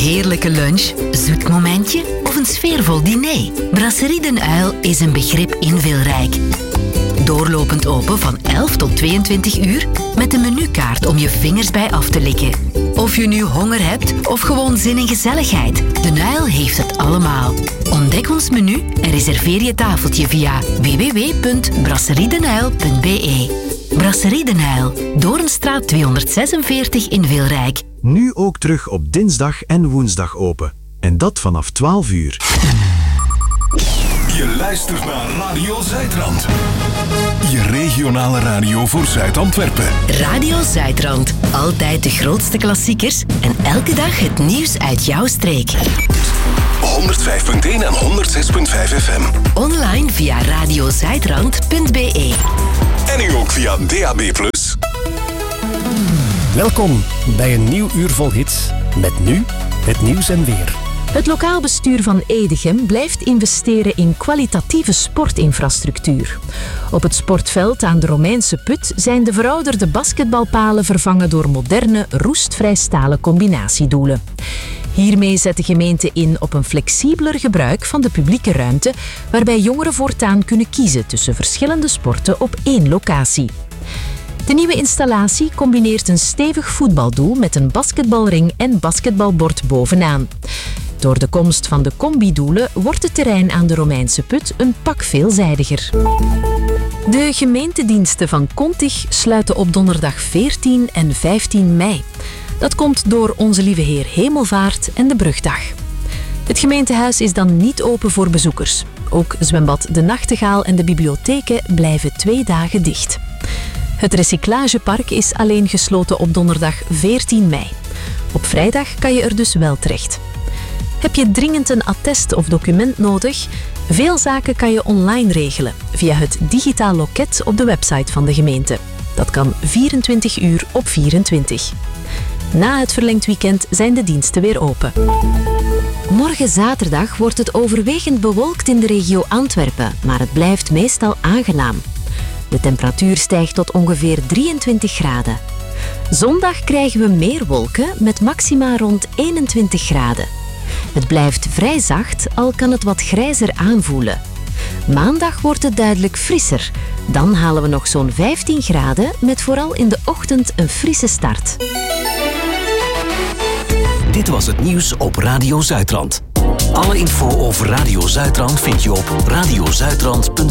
heerlijke lunch, zoet momentje of een sfeervol diner? Brasserie Den Uil is een begrip in Wilrijk. Doorlopend open van 11 tot 22 uur met een menukaart om je vingers bij af te likken. Of je nu honger hebt of gewoon zin in gezelligheid, Den Uil heeft het allemaal. Ontdek ons menu en reserveer je tafeltje via www.brasseriedenuil.be. Brasserie Den Uil, Doornstraat 246 in Wilrijk. Nu ook terug op dinsdag en woensdag open. En dat vanaf 12 uur. Je luistert naar Radio Zuidrand. Je regionale radio voor Zuid-Antwerpen. Radio Zuidrand. Altijd de grootste klassiekers en elke dag het nieuws uit jouw streek. 105.1 en 106.5 FM. Online via radiozuidrand.be. En nu ook via DAB+. Welkom bij een nieuw uur vol hits. Met nu het nieuws en weer. Het lokaal bestuur van Edegem blijft investeren in kwalitatieve sportinfrastructuur. Op het sportveld aan de Romeinse Put zijn de verouderde basketbalpalen vervangen door moderne, roestvrij stalen combinatiedoelen. Hiermee zet de gemeente in op een flexibeler gebruik van de publieke ruimte, waarbij jongeren voortaan kunnen kiezen tussen verschillende sporten op één locatie. De nieuwe installatie combineert een stevig voetbaldoel met een basketbalring en basketbalbord bovenaan. Door de komst van de combidoelen wordt het terrein aan de Romeinse Put een pak veelzijdiger. De gemeentediensten van Kontig sluiten op donderdag 14 en 15 mei. Dat komt door Onze Lieve Heer Hemelvaart en de Brugdag. Het gemeentehuis is dan niet open voor bezoekers. Ook zwembad De Nachtegaal en de bibliotheken blijven 2 dagen dicht. Het recyclagepark is alleen gesloten op donderdag 14 mei. Op vrijdag kan je er dus wel terecht. Heb je dringend een attest of document nodig? Veel zaken kan je online regelen via het digitaal loket op de website van de gemeente. Dat kan 24 uur op 24. Na het verlengd weekend zijn de diensten weer open. Morgen zaterdag wordt het overwegend bewolkt in de regio Antwerpen, maar het blijft meestal aangenaam. De temperatuur stijgt tot ongeveer 23 graden. Zondag krijgen we meer wolken met maxima rond 21 graden. Het blijft vrij zacht, al kan het wat grijzer aanvoelen. Maandag wordt het duidelijk frisser. Dan halen we nog zo'n 15 graden, met vooral in de ochtend een frisse start. Dit was het nieuws op Radio Zuidrand. Alle info over Radio Zuidrand vind je op radiozuidrand.be.